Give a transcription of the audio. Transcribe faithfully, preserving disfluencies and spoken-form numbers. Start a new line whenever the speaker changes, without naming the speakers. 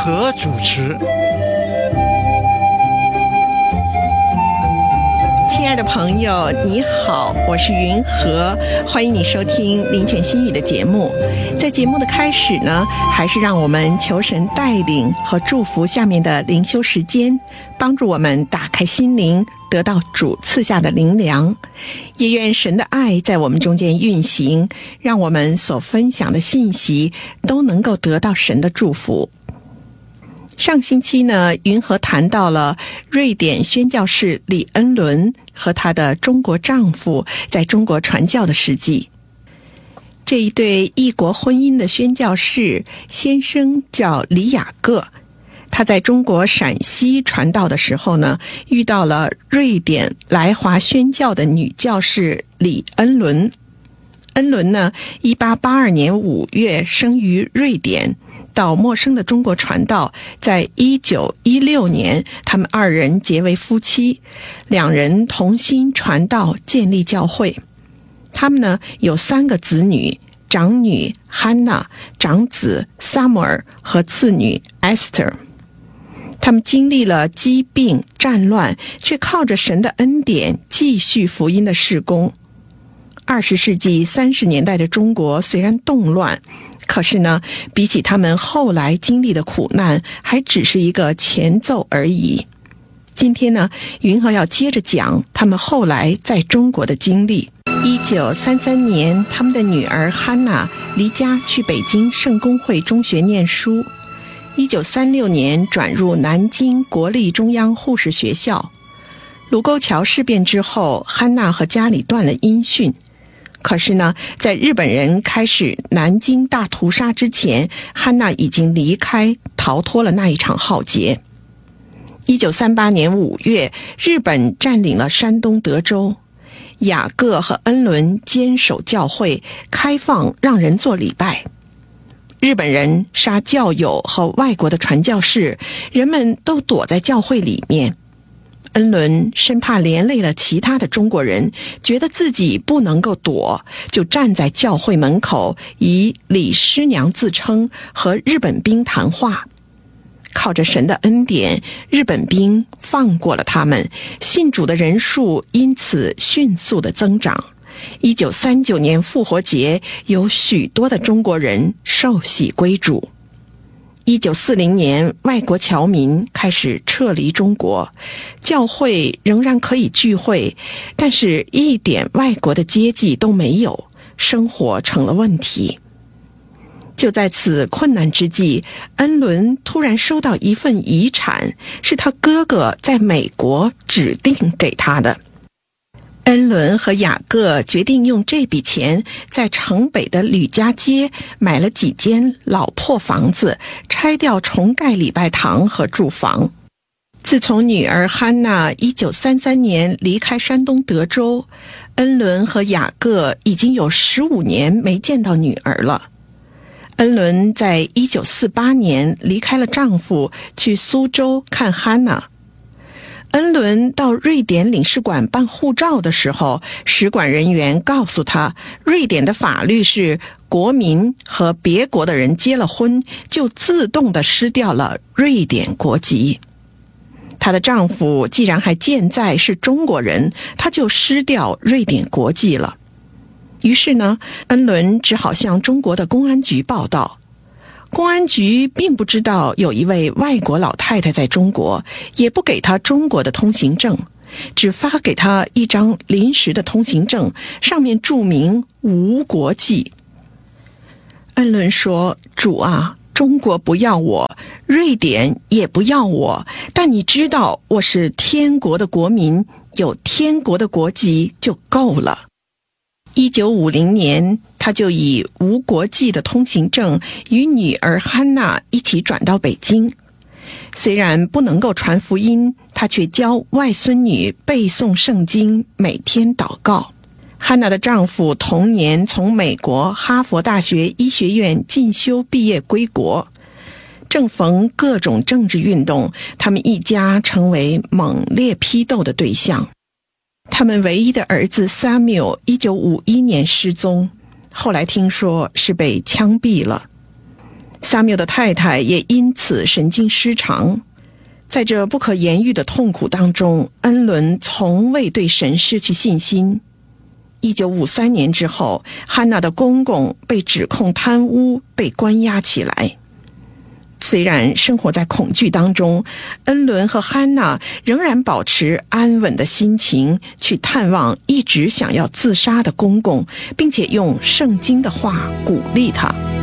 和主持。
亲爱的朋友，你好，我是云和，欢迎你收听林泉心语的节目。在节目的开始呢，还是让我们求神带领和祝福下面的灵修时间，帮助我们打开心灵，得到主赐下的灵粮。也愿神的爱在我们中间运行，让我们所分享的信息都能够得到神的祝福。上星期呢，云和谈到了瑞典宣教士李恩伦和她的中国丈夫在中国传教的事迹。这一对异国婚姻的宣教士先生叫李雅各，他在中国陕西传道的时候呢，遇到了瑞典来华宣教的女教士李恩伦。恩伦呢，一八八二年五月生于瑞典，到陌生的中国传道，在一九一六年，他们二人结为夫妻，两人同心传道，建立教会。他们呢有三个子女，长女汉娜，长子萨姆尔和次女 Esther。他们经历了疾病战乱，却靠着神的恩典继续福音的事工。二十世纪三十年代的中国虽然动乱，可是呢，比起他们后来经历的苦难，还只是一个前奏而已。今天呢，云和要接着讲他们后来在中国的经历。一九三三年，他们的女儿汉娜离家去北京圣公会中学念书。一九三六年转入南京国立中央护士学校。卢沟桥事变之后，汉娜和家里断了音讯。可是呢，在日本人开始南京大屠杀之前，汉娜已经离开，逃脱了那一场浩劫。一九三八年五月，日本占领了山东德州，雅各和恩伦坚守教会，开放让人做礼拜。日本人杀教友和外国的传教士，人们都躲在教会里面。恩伦生怕连累了其他的中国人，觉得自己不能够躲，就站在教会门口，以李师娘自称，和日本兵谈话。靠着神的恩典，日本兵放过了他们，信主的人数因此迅速的增长。一九三九年复活节，有许多的中国人受洗归主。一九四零年，外国侨民开始撤离中国，教会仍然可以聚会，但是一点外国的接济都没有，生活成了问题。就在此困难之际，恩伦突然收到一份遗产，是他哥哥在美国指定给他的。恩伦和雅各决定用这笔钱在城北的吕家街买了几间老破房子，拆掉重盖礼拜堂和住房。自从女儿汉娜一九三三年离开山东德州，恩伦和雅各已经有十五年没见到女儿了。恩伦在一九四八年离开了丈夫，去苏州看汉娜。恩伦到瑞典领事馆办护照的时候，使馆人员告诉他，瑞典的法律是国民和别国的人结了婚，就自动地失掉了瑞典国籍。她的丈夫既然还健在，是中国人，他就失掉瑞典国籍了。于是呢，恩伦只好向中国的公安局报道。公安局并不知道有一位外国老太太在中国，也不给她中国的通行证，只发给她一张临时的通行证，上面注明无国籍。恩伦说，主啊，中国不要我，瑞典也不要我，但你知道我是天国的国民，有天国的国籍就够了。一九五零年，他就以无国籍的通行证与女儿汉娜一起转到北京。虽然不能够传福音，他却教外孙女背诵圣经，每天祷告。汉娜的丈夫同年从美国哈佛大学医学院进修毕业归国。正逢各种政治运动，他们一家成为猛烈批斗的对象。他们唯一的儿子 Samuel 一九五一年失踪，后来听说是被枪毙了。 撒缪的太太也因此神经失常。在这不可言喻的痛苦当中，恩伦从未对神失去信心。一九五三年之后，汉娜的公公被指控贪污，被关押起来。虽然生活在恐惧当中，恩伦和汉娜仍然保持安稳的心情去探望一直想要自杀的公公，并且用圣经的话鼓励他。